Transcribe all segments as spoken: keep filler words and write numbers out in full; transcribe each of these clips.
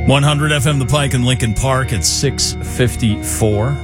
one hundred F M The Pike in Lincoln Park at six fifty-four.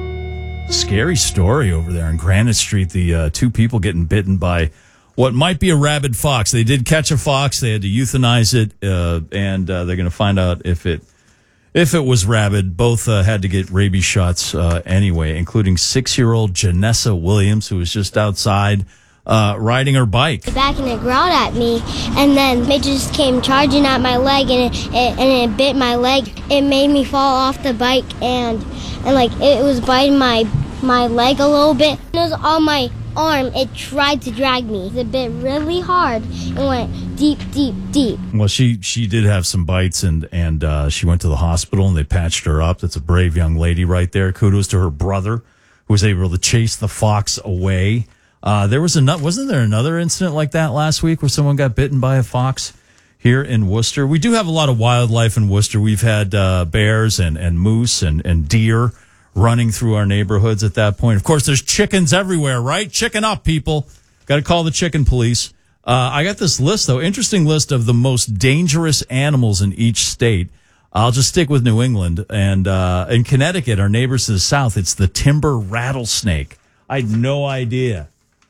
Scary story over there on Granite Street. The uh, two people getting bitten by what might be a rabid fox. They did catch a fox. They had to euthanize it, uh, and uh, they're going to find out if it if it was rabid. Both uh, had to get rabies shots uh, anyway, including six-year-old Janessa Williams, who was just outside uh, riding her bike. Back and it growled at me, and then it just came charging at my leg, and it, it and it bit my leg. It made me fall off the bike, and and like it was biting my my leg a little bit. It was on my arm. It tried to drag me. It bit really hard and went deep, deep, deep. Well, she she did have some bites, and and uh, she went to the hospital, and they patched her up. That's a brave young lady right there. Kudos to her brother, who was able to chase the fox away. Uh, there was a wasn't there another incident like that last week where someone got bitten by a fox here in Worcester? We do have a lot of wildlife in Worcester. We've had uh, bears and, and moose and, and deer running through our neighborhoods at that point. Of course, there's chickens everywhere, right? Chicken up, people. Got to call the chicken police. Uh, I got this list, though, interesting list of the most dangerous animals in each state. I'll just stick with New England. And uh, in Connecticut, our neighbors to the south, it's the timber rattlesnake. I had no idea.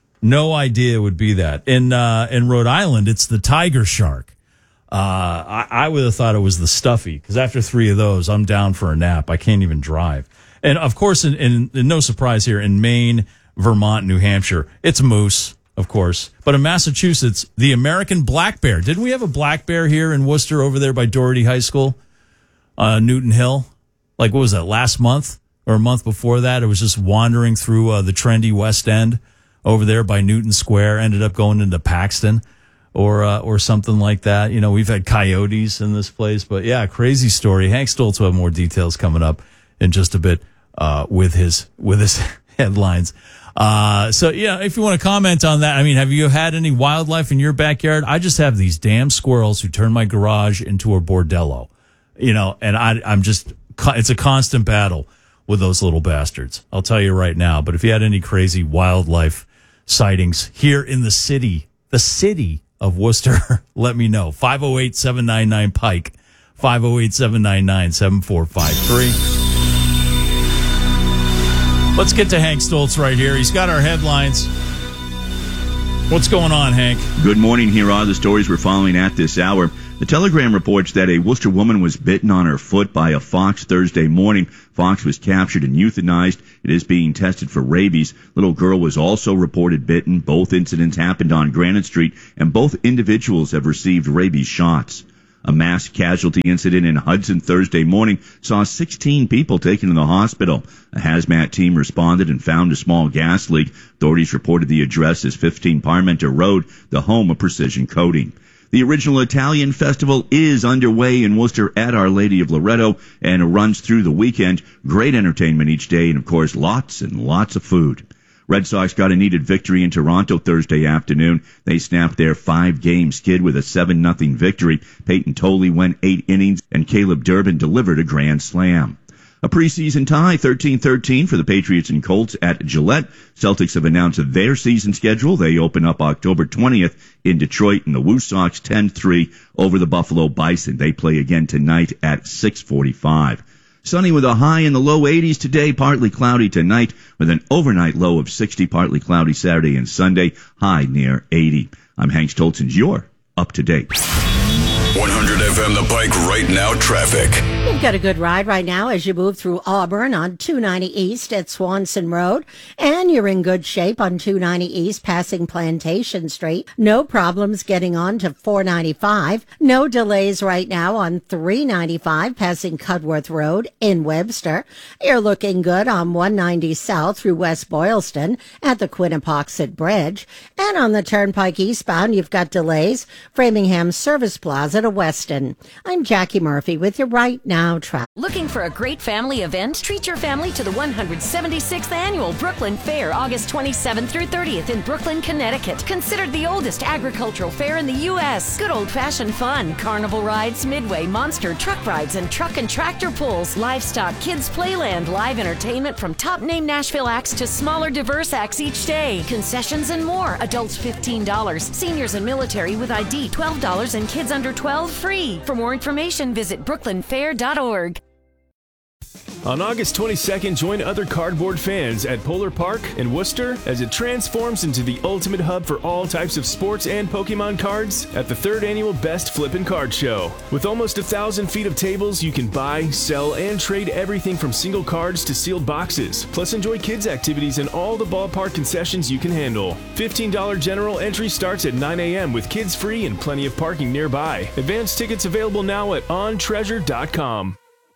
No idea it would be that. In uh, in Rhode Island, it's the tiger shark. Uh, I, I would have thought it was the stuffy, because after three of those, I'm down for a nap. I can't even drive. And, of course, in, in, in no surprise here, in Maine, Vermont, New Hampshire, it's moose, of course. But in Massachusetts, the American black bear. Didn't we have a black bear here in Worcester over there by Doherty High School, uh, Newton Hill? Like, what was that, last month or a month before that? It was just wandering through uh, the trendy West End over there by Newton Square, ended up going into Paxton or uh, or something like that. You know, we've had coyotes in this place. But, yeah, crazy story. Hank Stoltz will have more details coming up in just a bit uh, with his with his headlines. Uh, so, yeah, if you want to comment on that, I mean, have you had any wildlife in your backyard? I just have these damn squirrels who turn my garage into a bordello, you know, and I, I'm just, it's a constant battle with those little bastards. I'll tell you right now. But if you had any crazy wildlife sightings here in the city, the city of Worcester, let me know. five oh eight, seven nine nine, Pike, five oh eight, seven nine nine, seven four five three. Let's get to Hank Stoltz right here. He's got our headlines. What's going on, Hank? Good morning. Here are the stories we're following at this hour. The Telegram reports that a Worcester woman was bitten on her foot by a fox Thursday morning. Fox was captured and euthanized. It is being tested for rabies. Little girl was also reported bitten. Both incidents happened on Granite Street, and both individuals have received rabies shots. A mass casualty incident in Hudson Thursday morning saw sixteen people taken to the hospital. A hazmat team responded and found a small gas leak. Authorities reported the address as fifteen Parmenter Road, the home of Precision Coating. The original Italian festival is underway in Worcester at Our Lady of Loretto, and it runs through the weekend. Great entertainment each day, and of course, lots and lots of food. Red Sox got a needed victory in Toronto Thursday afternoon. They snapped their five-game skid with a seven nothing victory. Peyton Tolley went eight innings, and Caleb Durbin delivered a grand slam. A preseason tie, thirteen thirteen for the Patriots and Colts at Gillette. Celtics have announced their season schedule. They open up October twentieth in Detroit, and the Woo Sox ten three over the Buffalo Bison. They play again tonight at six forty-five. Sunny with a high in the low eighties today, partly cloudy tonight with an overnight low of sixty, partly cloudy Saturday and Sunday, high near eighty. I'm Hank Stoltz, and you're up to date. one hundred F M The Pike right now traffic. You've got a good ride right now as you move through Auburn on two ninety East at Swanson Road, and you're in good shape on two ninety East passing Plantation Street. No problems getting on to four ninety-five. No delays right now on three ninety-five passing Cudworth Road in Webster. You're looking good on one ninety South through West Boylston at the Quinnipoxet Bridge. And on the Turnpike eastbound, you've got delays Framingham Service Plaza to Weston. I'm Jackie Murphy with your Right Now traffic. Looking for a great family event? Treat your family to the one hundred seventy-sixth Annual Brooklyn Fair, August twenty-seventh through thirtieth in Brooklyn, Connecticut. Considered the oldest agricultural fair in the U S Good old-fashioned fun, carnival rides, midway, monster truck rides, and truck and tractor pulls, livestock, kids playland, live entertainment from top-name Nashville acts to smaller, diverse acts each day, concessions and more. Adults fifteen dollars, seniors and military with I D twelve dollars, and kids under twelve free. free. For more information, visit brooklyn fair dot org. On August twenty-second, join other cardboard fans at Polar Park in Worcester as it transforms into the ultimate hub for all types of sports and Pokemon cards at the third annual Best Flippin' Card Show. With almost a thousand feet of tables, you can buy, sell, and trade everything from single cards to sealed boxes. Plus, enjoy kids' activities and all the ballpark concessions you can handle. fifteen dollars general entry starts at nine a.m. with kids free and plenty of parking nearby. Advance tickets available now at on treasure dot com.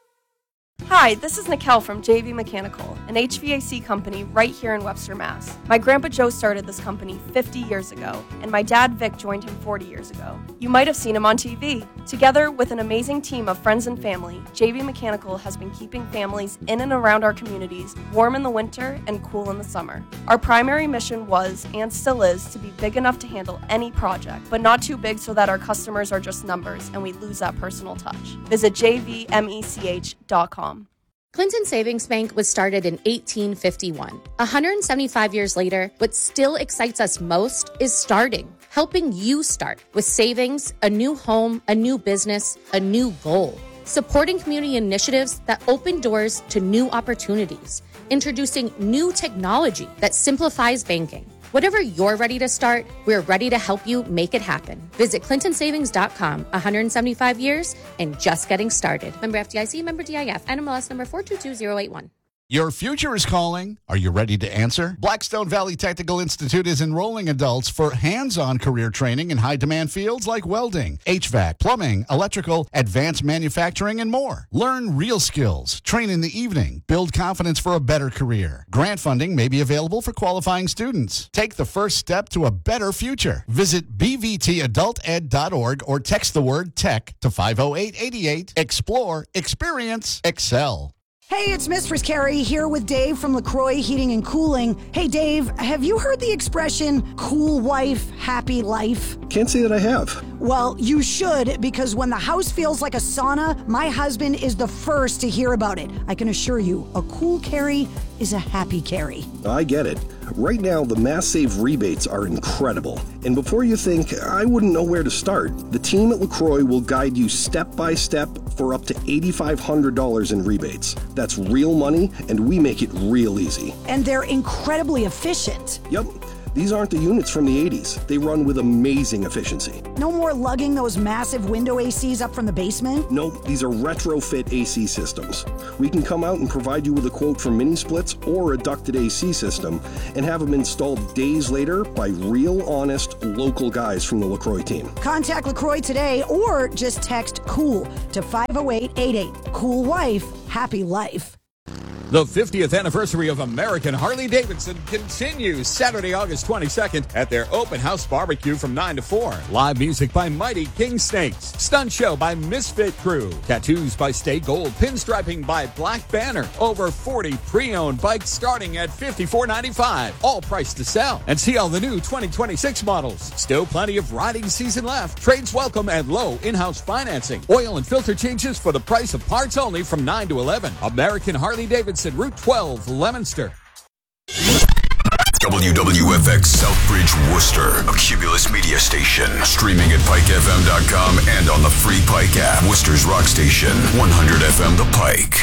Hi, this is Nikel from J V Mechanical, an H V A C company right here in Webster, Mass. My grandpa Joe started this company fifty years ago, and my dad Vic joined him forty years ago. You might have seen him on T V. Together with an amazing team of friends and family, J V Mechanical has been keeping families in and around our communities warm in the winter and cool in the summer. Our primary mission was, and still is, to be big enough to handle any project, but not too big so that our customers are just numbers and we lose that personal touch. Visit j v mech dot com. Clinton Savings Bank was started in eighteen fifty-one. one hundred seventy-five years later, what still excites us most is starting, helping you start with savings, a new home, a new business, a new goal. Supporting community initiatives that open doors to new opportunities, introducing new technology that simplifies banking. Whatever you're ready to start, we're ready to help you make it happen. Visit clinton savings dot com. one hundred seventy-five years and just getting started. Member F D I C, member D I F, N M L S number four two two zero eight one. Your future is calling. Are you ready to answer? Blackstone Valley Technical Institute is enrolling adults for hands-on career training in high-demand fields like welding, H V A C, plumbing, electrical, advanced manufacturing, and more. Learn real skills, train in the evening, build confidence for a better career. Grant funding may be available for qualifying students. Take the first step to a better future. Visit b v t adult ed dot org or text the word TECH to five oh eight eight eight. Explore, experience, excel. Hey, it's Mistress Carrie here with Dave from LaCroix Heating and Cooling. Hey, Dave, have you heard the expression, cool wife, happy life? Can't say that I have. Well, you should, because when the house feels like a sauna, my husband is the first to hear about it. I can assure you, a cool Carrie is a happy Carrie. I get it. Right now, the Mass Save rebates are incredible. And before you think, I wouldn't know where to start, the team at LaCroix will guide you step by step for up to eight thousand five hundred dollars in rebates. That's real money, and we make it real easy. And they're incredibly efficient. Yep. These aren't the units from the eighties. They run with amazing efficiency. No more lugging those massive window A Cs up from the basement? Nope, these are retrofit A C systems. We can come out and provide you with a quote for mini splits or a ducted A C system and have them installed days later by real, honest, local guys from the LaCroix team. Contact LaCroix today or just text COOL to five oh eight eight eight. Cool wife, happy life. The fiftieth anniversary of American Harley-Davidson continues Saturday, August twenty-second at their open house barbecue from nine to four. Live music by Mighty King Snakes. Stunt show by Misfit Crew. Tattoos by Stay Gold. Pinstriping by Black Banner. Over forty pre-owned bikes starting at fifty-four ninety-five. All priced to sell. And see all the new twenty twenty-six models. Still plenty of riding season left. Trades welcome and low in-house financing. Oil and filter changes for the price of parts only from nine to eleven. American Harley-Davidson. Route twelve, Leominster. W W F X Southbridge, Worcester, a Cumulus media station. Streaming at pike f m dot com and on the free Pike app. Worcester's rock station, one hundred F M The Pike.